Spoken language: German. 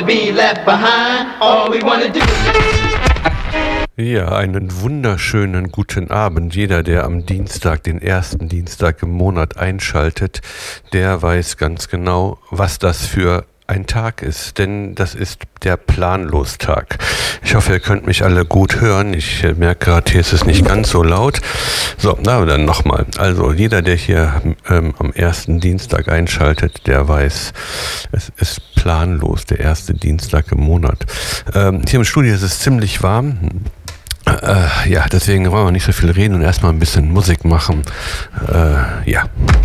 be left behind. All we wanna do. Ja, einen wunderschönen guten Abend. Jeder, der am Dienstag, den ersten Dienstag im Monat einschaltet, der weiß ganz genau, was das für ein Tag ist, denn das ist der Planlostag. Ich hoffe, ihr könnt mich alle gut hören. Ich merke gerade, hier ist es nicht ganz so laut. So, na dann nochmal. Also jeder, der hier am ersten Dienstag einschaltet, der weiß, es ist planlos, der erste Dienstag im Monat. Hier im Studio ist es ziemlich warm. Ja, deswegen wollen wir nicht so viel reden und erstmal ein bisschen Musik machen. Ja.